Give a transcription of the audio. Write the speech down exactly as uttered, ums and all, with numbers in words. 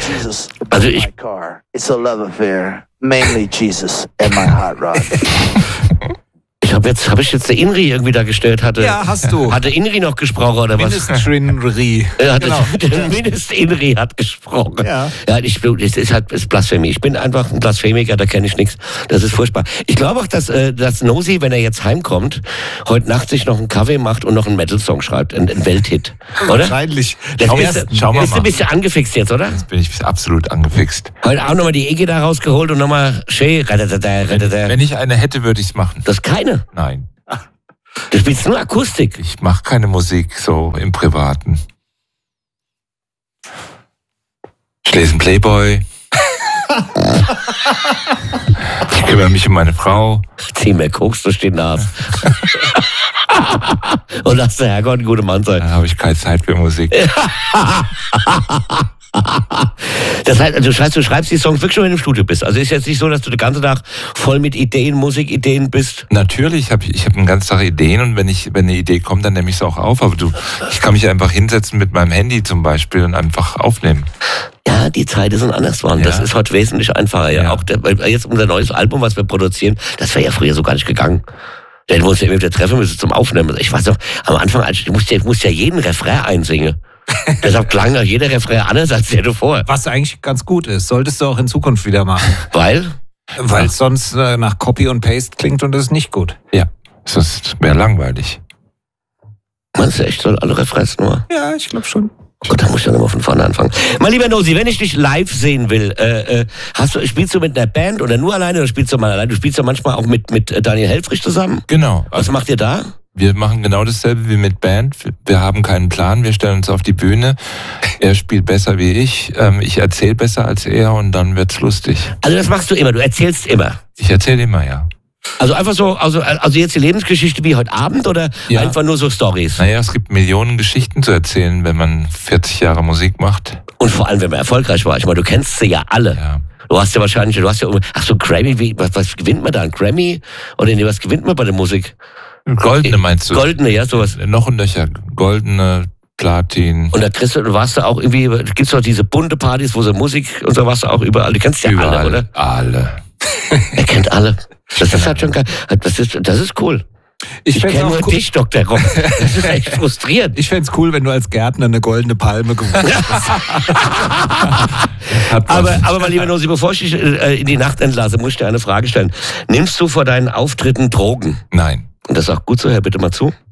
Also ich... It's a love affair. Mainly Jesus and my hot rod. Ich habe jetzt, habe ich jetzt der Inri irgendwie da gestellt? Hatte, ja, hast du. Hatte Inri noch gesprochen oder was? Mindest-Inri. Ja, genau. Der Mindest-Inri hat gesprochen. Ja, ja ich, das ist halt das ist Blasphemie. Ich bin einfach ein Blasphemiker, da kenne ich nichts. Das ist furchtbar. Ich glaube auch, dass, dass Nosy, wenn er jetzt heimkommt, heute Nacht sich noch einen Kaffee macht und noch einen Metal-Song schreibt. Ein, ein Welthit. Oder? Wahrscheinlich. Das Schau ist, Schau mal. Bist du ein bisschen angefixt jetzt, oder? Jetzt bin ich absolut angefixt. Heute auch nochmal die Ege da rausgeholt und nochmal schön. Wenn ich eine hätte, würde ich es machen. Das ist keine? Nein. Du spielst nur Akustik. Ich mache keine Musik so im Privaten. Ich lese einen Playboy. Ich kümmere mich um meine Frau. Zieh mir Koks durch die Nase. Und lass der Herrgott ein guter Mann sein. Dann habe ich keine Zeit für Musik. Das heißt, du schreibst, du schreibst die Songs wirklich schon, wenn du im Studio bist. Also ist jetzt nicht so, dass du den ganzen Tag voll mit Ideen, Musikideen bist? Natürlich, habe ich, ich hab den ganzen Tag Ideen und wenn ich, wenn eine Idee kommt, dann nehme ich sie auch auf. Aber du, ich kann mich einfach hinsetzen mit meinem Handy zum Beispiel und einfach aufnehmen. Ja, die Zeiten sind anders geworden. Ja. Das ist heute wesentlich einfacher. Ja. Ja. Auch der, jetzt unser neues Album, was wir produzieren, das wäre ja früher so gar nicht gegangen. Denn wir uns ja immer wieder treffen müssen zum Aufnehmen. Ich weiß noch, am Anfang, ich musste, ich musste ja jeden Refrain einsingen. Deshalb klang auch jeder Refrain anders als der davor. Was eigentlich ganz gut ist. Solltest du auch in Zukunft wieder machen. Weil? Weil es sonst äh, nach Copy und Paste klingt und das ist nicht gut. Ja, sonst wäre langweilig. Meinst du echt, soll alle Refrains nur? Ja, ich glaube schon. Gut, da muss ich dann immer von vorne anfangen. Mein lieber Nosy, wenn ich dich live sehen will, äh, äh, hast du, spielst du mit einer Band oder nur alleine oder spielst du mal alleine? Du spielst ja manchmal auch mit, mit Daniel Helfrich zusammen. Genau. Was also, macht ihr da? Wir machen genau dasselbe wie mit Band. Wir haben keinen Plan, wir stellen uns auf die Bühne. Er spielt besser wie ich, ähm, ich erzähle besser als er und dann wird's lustig. Also das machst du immer, du erzählst immer? Ich erzähle immer, ja. Also einfach so, also, also jetzt die Lebensgeschichte wie heute Abend oder ja. Einfach nur so Storys? Naja, es gibt Millionen Geschichten zu erzählen, wenn man vierzig Jahre Musik macht. Und vor allem, wenn man erfolgreich war. Ich meine, du kennst sie ja alle. Ja. Du hast ja wahrscheinlich, du hast ja, ach so, Grammy, wie, was, was gewinnt man da? Ein Grammy? Oder nee, was gewinnt man bei der Musik? Goldene meinst du? Goldene, ja, sowas. Noch ein Löcher. Goldene, Platin. Und da kriegst du, du warst da auch irgendwie, gibt's doch diese bunte Partys, wo so Musik und so warst du auch überall. Du kennst ja überall, alle, oder? Alle. Er kennt alle. Das ist halt schon geil. Das ist, das ist cool. Ich, ich kenne nur cool. dich, Doktor Rock. Das ist echt frustrierend. Ich fände es cool, wenn du als Gärtner eine goldene Palme gewonnen hast. aber, aber mein lieber Nosy, bevor ich dich in die Nacht entlasse, muss ich dir eine Frage stellen. Nimmst du vor deinen Auftritten Drogen? Nein. Und das ist auch gut so, Herr, bitte mal zu.